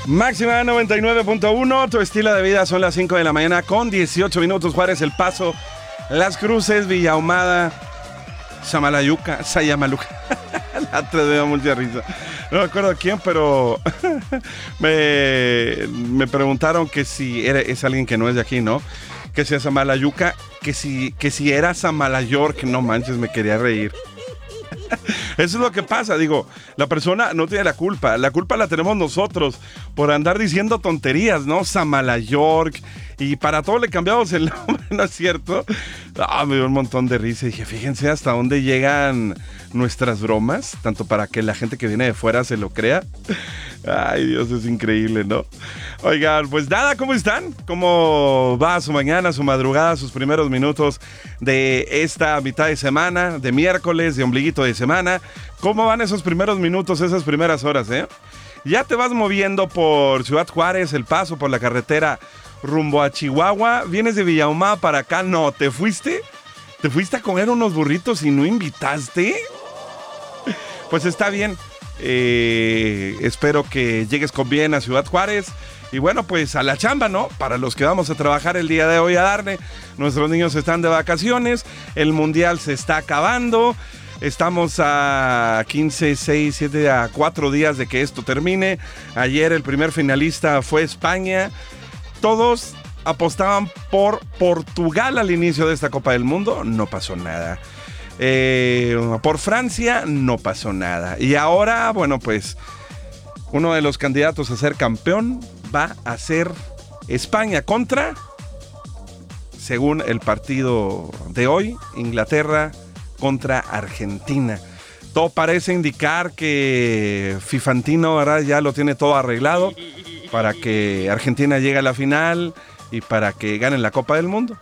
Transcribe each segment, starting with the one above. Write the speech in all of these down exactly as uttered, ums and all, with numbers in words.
Máxima noventa y nueve punto uno, tu estilo de vida. Son las cinco de la mañana con dieciocho minutos. Juárez, El Paso, Las Cruces, Villa Ahumada, Samalayuca, Sayamaluca. La otra me da mucha risa. No me acuerdo quién, pero me, me preguntaron que si era, es alguien que no es de aquí, ¿no? Que si es Samalayuca, que si, que si era Samalayork. No manches, me quería reír. Eso es lo que pasa, digo, la persona no tiene la culpa, la culpa la tenemos nosotros por andar diciendo tonterías, ¿no? Samalayork, y para todo le cambiamos el nombre, ¿no es cierto? Ah, me dio un montón de risa y dije, fíjense hasta dónde llegan nuestras bromas, tanto para que la gente que viene de fuera se lo crea. Ay, Dios, es increíble, ¿no? Oigan, pues nada, ¿cómo están? ¿Cómo va su mañana, su madrugada, sus primeros minutos de esta mitad de semana, de miércoles, de ombliguito de semana? ¿Cómo van esos primeros minutos, esas primeras horas, eh? Ya te vas moviendo por Ciudad Juárez, El Paso, por la carretera rumbo a Chihuahua. ¿Vienes de Villa Ahumada para acá? No, ¿te fuiste? ¿Te fuiste a comer unos burritos y no invitaste? Pues está bien. Eh, espero que llegues con bien a Ciudad Juárez. Y bueno, pues a la chamba, ¿no? Para los que vamos a trabajar el día de hoy a darle. Nuestros niños están de vacaciones. El mundial se está acabando. Estamos a quince, seis, siete, a cuatro días de que esto termine. Ayer el primer finalista fue España. Todos apostaban por Portugal al inicio de esta Copa del Mundo. No pasó nada. Eh, por Francia no pasó nada. Y ahora, bueno, pues uno de los candidatos a ser campeón va a ser España contra, según el partido de hoy, Inglaterra contra Argentina. Todo parece indicar que Fifantino, ¿verdad?, ya lo tiene todo arreglado para que Argentina llegue a la final y para que ganen la Copa del Mundo.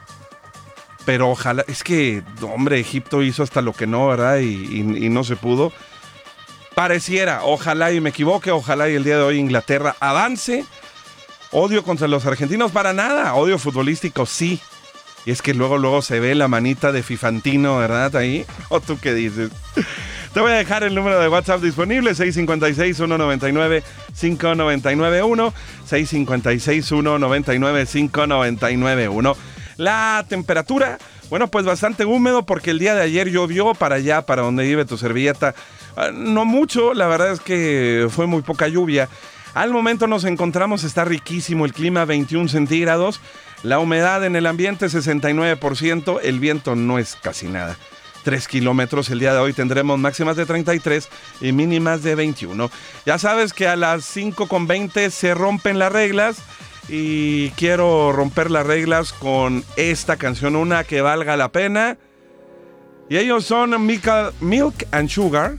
Pero ojalá, es que, hombre, Egipto hizo hasta lo que no, ¿verdad? Y, y, y no se pudo. Pareciera, ojalá y me equivoque, ojalá y el día de hoy Inglaterra avance. Odio contra los argentinos para nada, odio futbolístico sí. Y es que luego, luego se ve la manita de Fifantino, ¿verdad? Ahí, ¿o tú qué dices? Te voy a dejar el número de WhatsApp disponible, seis cinco seis, uno nueve nueve, cinco nueve nueve uno, seis cinco seis, uno nueve nueve, cinco nueve nueve uno. La temperatura, bueno, pues bastante húmedo porque el día de ayer llovió para allá, para donde vive tu servilleta. No mucho, la verdad es que fue muy poca lluvia. Al momento nos encontramos, está riquísimo el clima, veintiún centígrados. La humedad en el ambiente, sesenta y nueve por ciento. El viento no es casi nada. tres kilómetros. El día de hoy tendremos máximas de treinta y tres y mínimas de veintiuno. Ya sabes que a las cinco con veinte se rompen las reglas. Y quiero romper las reglas con esta canción, una que valga la pena. Y ellos son Milk and Sugar.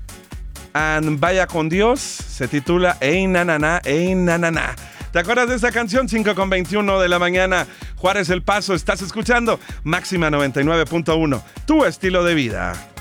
And Vaya con Dios. Se titula Ey na na na, ey na na na. ¿Te acuerdas de esta canción? cinco con veintiuno de la mañana. Juárez, El Paso, estás escuchando Máxima noventa y nueve punto uno. Tu estilo de vida.